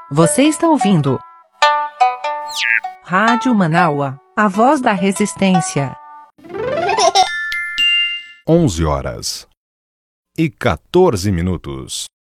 Você está ouvindo Rádio Manaua, a voz da resistência. 11 horas e 14 minutos.